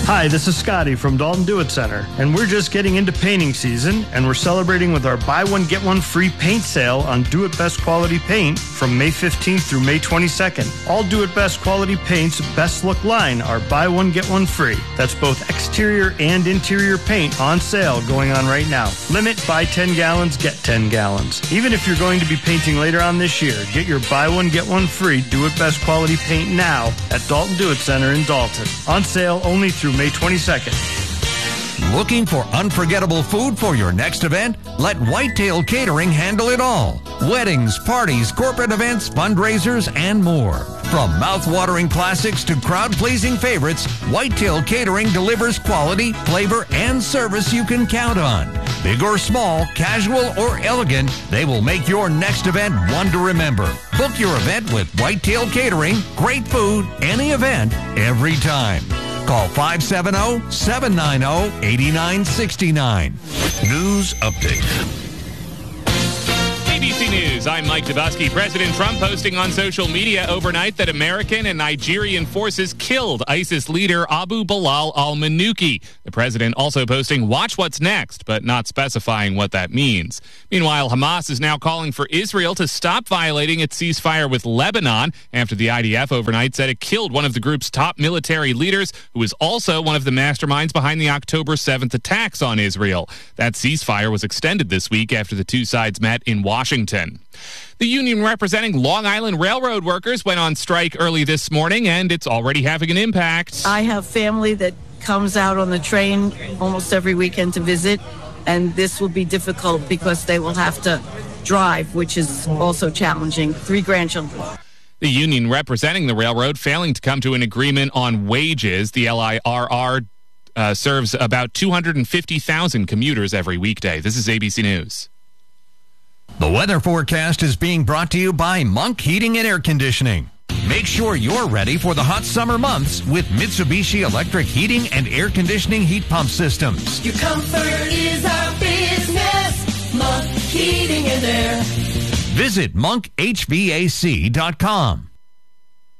Hi, this is Scotty from Dalton Do-It Center, and we're just getting into painting season, and we're celebrating with our buy one, get one free paint sale on Do-It Best quality paint from May 15th through May 22nd. All Do-It Best quality paint's best look line are buy one, get one free. That's both exterior and interior paint on sale going on right now. Limit buy 10 gallons, get 10 gallons. Even if you're going to be painting later on this year, get your buy one, get one free Do-It Best quality paint now at Dalton Do-It Center in Dalton. On sale only through May 22nd. Looking for unforgettable food for your next event? Let Whitetail Catering handle it all. Weddings, parties, corporate events, fundraisers, and more. From mouth-watering classics to crowd-pleasing favorites, Whitetail Catering delivers quality, flavor, and service you can count on. Big or small, casual or elegant, they will make your next event one to remember. Book your event with Whitetail Catering. Great food, any event, every time. Call 570-790-8969. News Update. ABC News, I'm Mike Dabusky. President Trump posting on social media overnight that American and Nigerian forces killed ISIS leader Abu Bilal al-Manuki. The president also posting, "Watch what's next," but not specifying what that means. Meanwhile, Hamas is now calling for Israel to stop violating its ceasefire with Lebanon after the IDF overnight said it killed one of the group's top military leaders, who is also one of the masterminds behind the October 7th attacks on Israel. That ceasefire was extended this week after the two sides met in Washington. The union representing Long Island Railroad workers went on strike early this morning, and it's already having an impact. I have family that comes out on the train almost every weekend to visit, and this will be difficult because they will have to drive, which is also challenging. 3 grandchildren. The union representing the railroad failing to come to an agreement on wages. The LIRR serves about 250,000 commuters every weekday. This is ABC News. The weather forecast is being brought to you by Monk Heating and Air Conditioning. Make sure you're ready for the hot summer months with Mitsubishi Electric Heating and Air Conditioning heat pump systems. Your comfort is our business. Monk Heating and Air. Visit monkhvac.com.